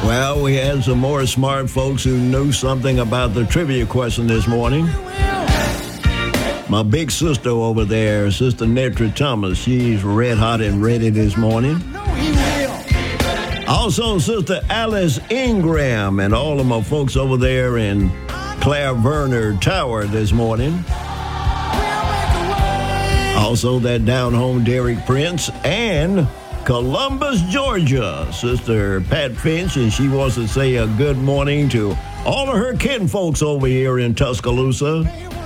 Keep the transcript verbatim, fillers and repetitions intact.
Well, we had some more smart folks who knew something about the trivia question this morning. My big sister over there, Sister Netra Thomas, she's red hot and ready this morning. Also, Sister Alice Ingram and all of my folks over there in Claire Verner Tower this morning. Also, that down home Derek Prince and Columbus, Georgia, Sister Pat Finch, and she wants to say a good morning to all of her kinfolks over here in Tuscaloosa.